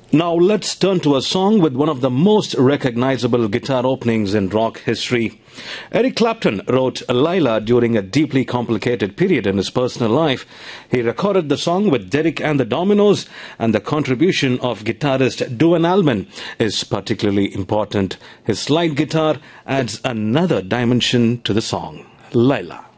Now let's turn to a song with one of the most recognizable guitar openings in rock history. Eric Clapton wrote Laila during a deeply complicated period in his personal life. He recorded the song with Derek and the Dominos, and the contribution of guitarist Duane Allman is particularly important. His slide guitar adds another dimension to the song. Laila.